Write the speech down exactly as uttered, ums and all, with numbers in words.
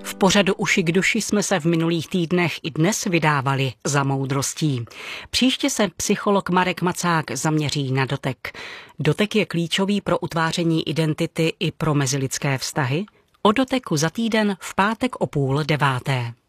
V pořadu Uši k duši jsme se v minulých týdnech i dnes vydávali za moudrostí. Příště se psycholog Marek Macák zaměří na dotek. Dotek je klíčový pro utváření identity i pro mezilidské vztahy. O doteku za týden v pátek o půl deváté.